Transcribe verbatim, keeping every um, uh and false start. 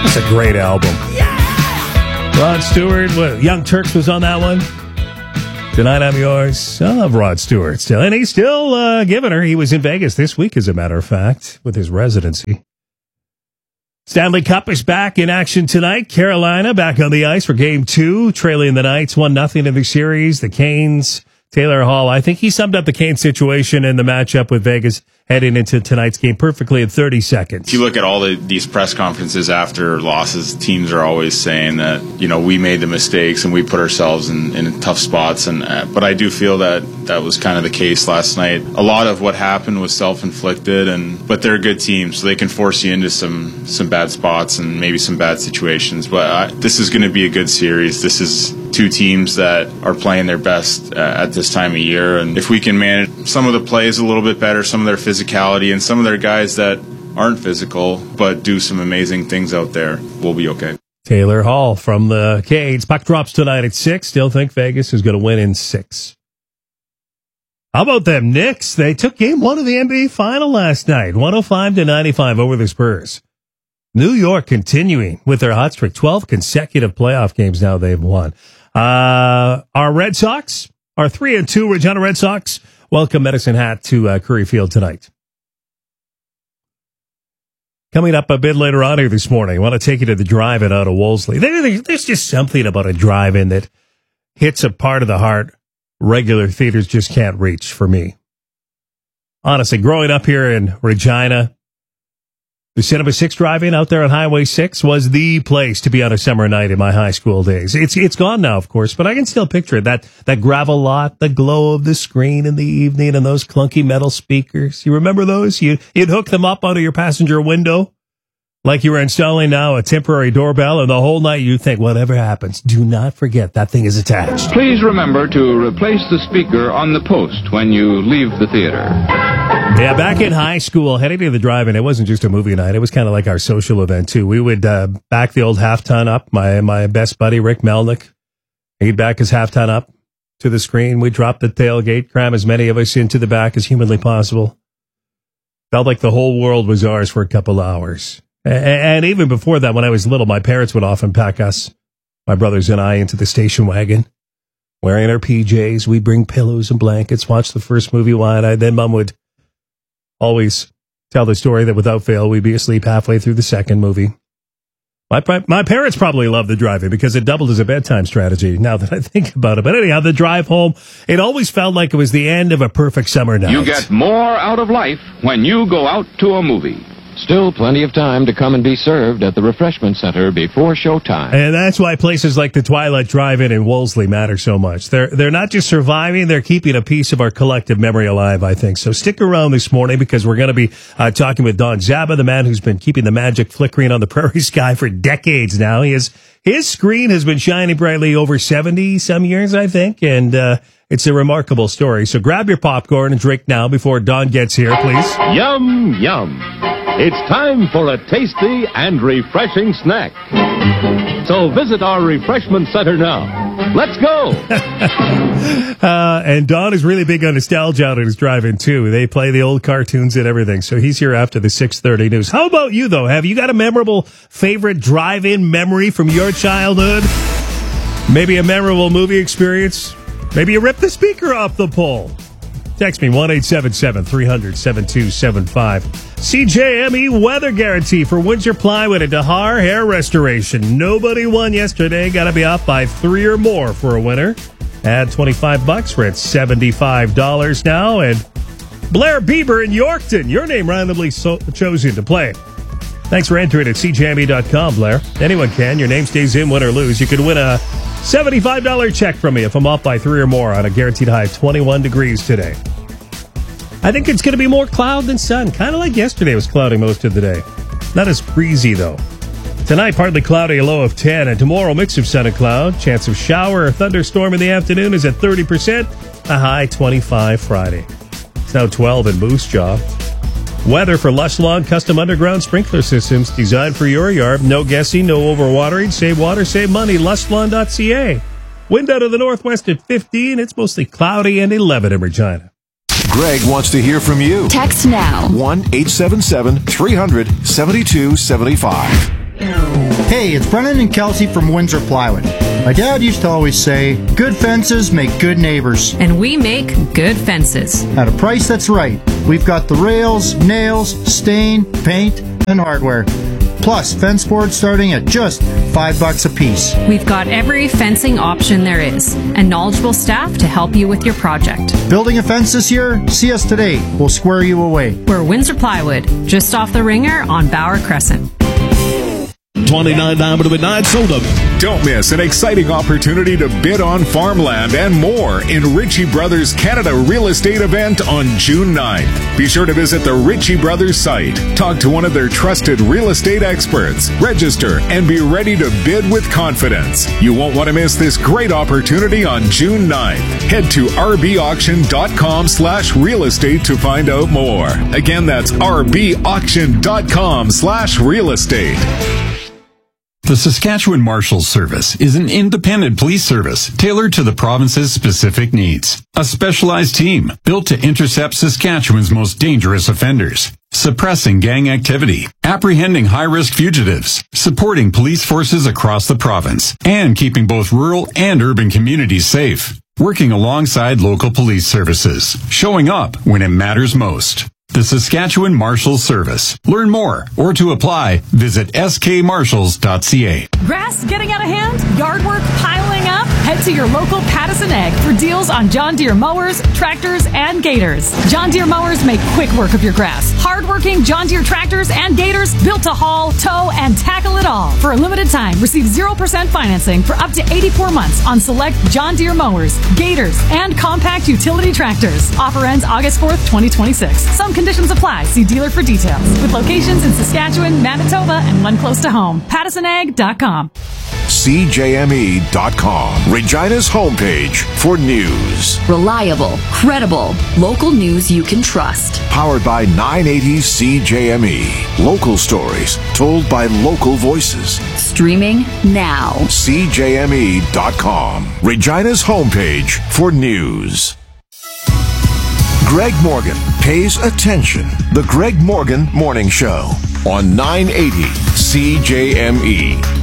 It's a great album. Rod Stewart, what, Young Turks was on that one. Tonight I'm Yours. I love Rod Stewart still. And he's still uh, giving her. He was in Vegas this week, as a matter of fact, with his residency. Stanley Cup is back in action tonight. Carolina back on the ice for game two, trailing the Knights one nothing in the series. The Canes, Taylor Hall, I think he summed up the Canes situation and the matchup with Vegas heading into tonight's game perfectly in thirty seconds. If you look at all the, these press conferences after losses, teams are always saying that, you know, we made the mistakes and we put ourselves in, in tough spots. And uh, but I do feel that that was kind of the case last night. A lot of what happened was self-inflicted, and but they're a good team, so they can force you into some, some bad spots and maybe some bad situations. But I, this is going to be a good series. This is two teams that are playing their best uh, at this time of year. And if we can manage some of the plays a little bit better, some of their physicality, and some of their guys that aren't physical but do some amazing things out there, we'll be okay. Taylor Hall from the Canes. Puck drops tonight at six. Still think Vegas is going to win in six. How about them Knicks? They took game one of the N B A final last night, one oh five to ninety-five over the Spurs. New York continuing with their hot streak. twelve consecutive playoff games now they've won. Uh, our Red Sox, our three and two Regina Red Sox, welcome Medicine Hat to uh, Curry Field tonight. Coming up a bit later on here this morning, I want to take you to the drive-in out of Wolseley. There, there's just something about a drive-in that hits a part of the heart regular theaters just can't reach for me. Honestly, growing up here in Regina, the Cinema six drive-in out there on Highway six was the place to be on a summer night in my high school days. It's it's gone now, of course, but I can still picture it. That, that gravel lot, the glow of the screen in the evening, and those clunky metal speakers. You remember those? You, you'd hook them up onto your passenger window like you were installing now a temporary doorbell, and the whole night you think, whatever happens, do not forget that thing is attached. Please remember to replace the speaker on the post when you leave the theater. Yeah, back in high school, heading to the drive-in, it wasn't just a movie night. It was kind of like our social event, too. We would uh, back the old half-ton up. My my best buddy, Rick Melnick, he'd back his half-ton up to the screen. We'd drop the tailgate, cram as many of us into the back as humanly possible. Felt like the whole world was ours for a couple hours. And even before that, when I was little, my parents would often pack us, my brothers and I, into the station wagon, wearing our P Js. We'd bring pillows and blankets, watch the first movie wide-eyed. Then Mom would always tell the story that without fail, we'd be asleep halfway through the second movie. My my parents probably loved the drive-in because it doubled as a bedtime strategy, now that I think about it. But anyhow, the drive home, it always felt like it was the end of a perfect summer night. You get more out of life when you go out to a movie. Still plenty of time to come and be served at the refreshment center before showtime. And that's why places like the Twilight Drive-In in Wolseley matter so much. They're they're not just surviving, they're keeping a piece of our collective memory alive, I think. So stick around this morning because we're going to be uh, talking with Don Zaba, the man who's been keeping the magic flickering on the prairie sky for decades now. He is, his screen has been shining brightly over seventy some years, I think, and uh, it's a remarkable story. So grab your popcorn and drink now before Don gets here, please. Yum, yum. It's time for a tasty and refreshing snack. So visit our refreshment center now. Let's go. uh, and Don is really big on nostalgia out at his drive-in, too. They play the old cartoons and everything. So he's here after the six thirty news. How about you, though? Have you got a memorable favorite drive-in memory from your childhood? Maybe a memorable movie experience? Maybe you ripped the speaker off the pole. Text me one eight seven seven, three hundred, seven two seven five. C J M E weather guarantee for Windsor Plywood and Dahar Hair Restoration. Nobody won yesterday. Got to be off by three or more for a winner. Add twenty-five bucks. We're at seventy-five dollars now. And Blair Bieber in Yorkton, your name randomly so- chosen to play. Thanks for entering at C J M E dot com, Blair. Anyone can. Your name stays in, win or lose. You could win a seventy-five dollars check from me if I'm off by three or more on a guaranteed high of twenty-one degrees today. I think it's going to be more cloud than sun. Kind of like yesterday was cloudy most of the day. Not as breezy, though. Tonight, partly cloudy, a low of ten. And tomorrow, mix of sun and cloud. Chance of shower or thunderstorm in the afternoon is at thirty percent. A high twenty-five Friday. It's now twelve in Moose Jaw. Weather for Lush Lawn custom underground sprinkler systems designed for your yard. No guessing, no overwatering. Save water, save money. lush lawn dot c a. Wind out of the northwest at fifteen. It's mostly cloudy and eleven in Regina. Greg wants to hear from you. Text now. one eight seven seven, three hundred, seventy-two seventy-five. Hey, it's Brennan and Kelsey from Windsor Plywood. My dad used to always say, good fences make good neighbors. And we make good fences. At a price that's right. We've got the rails, nails, stain, paint, and hardware. Plus, fence boards starting at just five bucks a piece. We've got every fencing option there is, and knowledgeable staff to help you with your project. Building a fence this year? See us today. We'll square you away. We're Windsor Plywood, just off the Ringer on Bauer Crescent. twenty-nine diameter midnight sold up. Don't miss an exciting opportunity to bid on farmland and more in Ritchie Brothers Canada Real Estate event on June ninth. Be sure to visit the Ritchie Brothers site, talk to one of their trusted real estate experts, register, and be ready to bid with confidence. You won't want to miss this great opportunity on June ninth. Head to rbauction.com slash real estate to find out more. Again, that's rbauction.com slash real estate. The Saskatchewan Marshals Service is an independent police service tailored to the province's specific needs. A specialized team built to intercept Saskatchewan's most dangerous offenders, suppressing gang activity, apprehending high-risk fugitives, supporting police forces across the province, and keeping both rural and urban communities safe. Working alongside local police services, showing up when it matters most. The Saskatchewan Marshals Service. Learn more or to apply, visit s k marshals dot c a. Grass getting out of hand? Yard work piling up? Head to your local Pattison Ag for deals on John Deere mowers, tractors, and gators. John Deere mowers make quick work of your grass. Hard-working John Deere tractors and gators built to haul, tow, and tackle it all. For a limited time, receive zero percent financing for up to eighty-four months on select John Deere mowers, gators, and compact utility tractors. Offer ends August fourth, twenty twenty-six. Some conditions apply. See dealer for details. With locations in Saskatchewan, Manitoba, and one close to home. Pattison Ag dot com. C J M E dot com, Regina's homepage for news. Reliable, credible, local news you can trust. Powered by nine eighty C J M E. Local stories told by local voices. Streaming now. C J M E dot com, Regina's homepage for news. Greg Morgan pays attention. The Greg Morgan Morning Show on nine eighty C J M E.